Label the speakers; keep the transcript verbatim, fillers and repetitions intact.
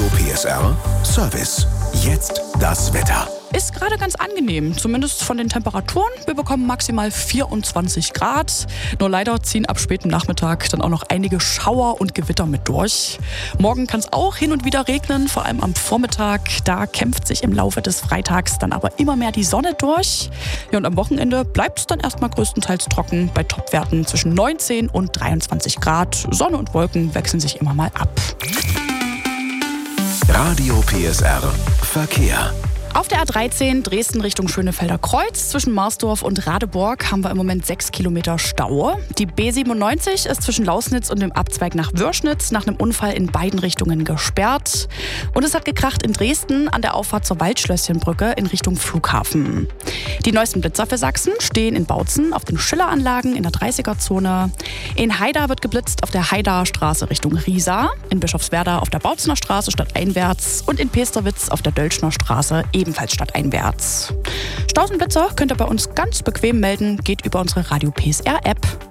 Speaker 1: P S R Service. Jetzt das Wetter.
Speaker 2: Ist gerade ganz angenehm, zumindest von den Temperaturen. Wir bekommen maximal vierundzwanzig Grad. Nur leider ziehen ab spätem Nachmittag dann auch noch einige Schauer und Gewitter mit durch. Morgen kann es auch hin und wieder regnen, vor allem am Vormittag. Da kämpft sich im Laufe des Freitags dann aber immer mehr die Sonne durch. Ja, und am Wochenende bleibt es dann erstmal größtenteils trocken bei Topwerten zwischen neunzehn und dreiundzwanzig Grad. Sonne und Wolken wechseln sich immer mal ab.
Speaker 1: Radio P S R Verkehr.
Speaker 2: Auf der A dreizehn Dresden Richtung Schönefelder Kreuz zwischen Marsdorf und Radeborg haben wir im Moment sechs Kilometer Stau. Die B siebenundneunzig ist zwischen Lausnitz und dem Abzweig nach Würschnitz nach einem Unfall in beiden Richtungen gesperrt. Und es hat gekracht in Dresden an der Auffahrt zur Waldschlösschenbrücke in Richtung Flughafen. Die neuesten Blitzer für Sachsen stehen in Bautzen auf den Schilleranlagen in der dreißiger-Zone. In Haida wird geblitzt auf der Haidaer Straße Richtung Riesa, in Bischofswerda auf der Bautzener Straße stadteinwärts und in Pesterwitz auf der Dölschner Straße ebenfalls stadteinwärts. Staus und Blitzer könnt ihr bei uns ganz bequem melden, geht über unsere Radio P S R App.